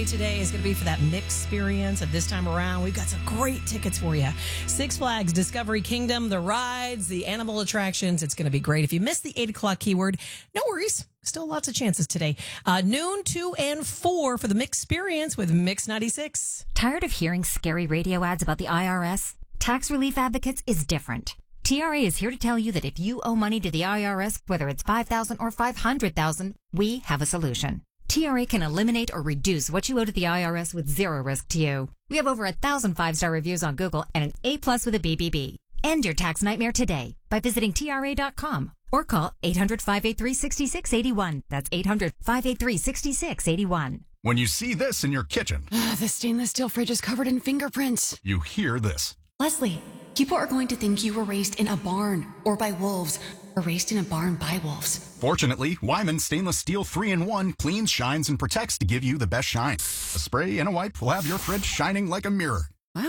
today is going to be for that mixed experience. And this time around, we've got some great tickets for you. Six Flags, Discovery Kingdom, the rides, the animal attractions. It's going to be great. If you missed the 8 o'clock keyword, no worries. Still lots of chances today. Noon, 2, and 4 for the mixed experience with Mix 96. Tired of hearing scary radio ads about the IRS? Tax Relief Advocates is different. TRA is here to tell you that if you owe money to the IRS, whether it's $5,000 or $500,000, we have a solution. TRA can eliminate or reduce what you owe to the IRS with zero risk to you. We have over 1,000 5-star reviews on Google and an A+ with a BBB. End your tax nightmare today by visiting TRA.com or call 800-583-6681. That's 800-583-6681. When you see this in your kitchen, The stainless steel fridge is covered in fingerprints. you hear this. Leslie, people are going to think you were raised in a barn or by wolves or raised in a barn by wolves. Fortunately, Wyman Stainless Steel 3-in-1 cleans, shines, and protects to give you the best shine. A spray and a wipe will have your fridge shining like a mirror.